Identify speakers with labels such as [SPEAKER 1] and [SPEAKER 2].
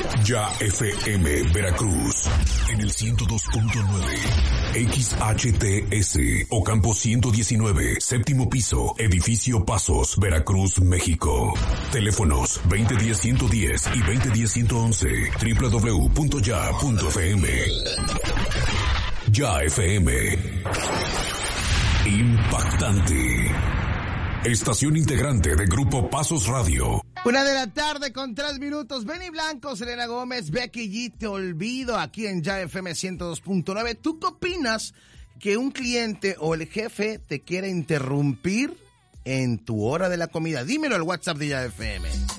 [SPEAKER 1] Ya FM Veracruz en el 102.9 XHTS Ocampo 119, séptimo piso, edificio Pasos, Veracruz, México. Teléfonos 2010-110 y 2010-111, www.ya.fm. Ya FM. Impactante. Estación integrante de Grupo Pasos Radio.
[SPEAKER 2] 1:03 p.m. Benny Blanco, Selena Gómez, Becky G, Te Olvido, aquí en Ya FM 102.9. ¿Tú qué opinas que un cliente o el jefe te quiera interrumpir en tu hora de la comida? Dímelo al WhatsApp de Ya FM.